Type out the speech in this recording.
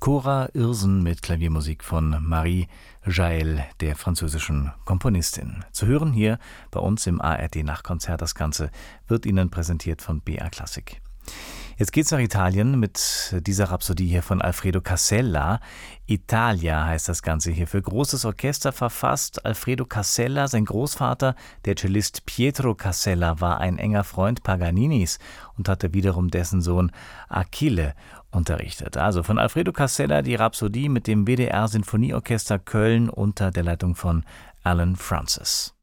Cora Irsen mit Klaviermusik von Marie Jaël, der französischen Komponistin. Zu hören hier bei uns im ARD-Nachkonzert. Das Ganze wird Ihnen präsentiert von BR Classic. Jetzt geht's nach Italien mit dieser Rhapsodie hier von Alfredo Casella. Italia heißt das Ganze hier, für großes Orchester verfasst. Alfredo Casella, sein Großvater, der Cellist Pietro Casella, war ein enger Freund Paganinis und hatte wiederum dessen Sohn Achille unterrichtet. Also von Alfredo Casella die Rhapsodie mit dem WDR Sinfonieorchester Köln unter der Leitung von Alan Francis.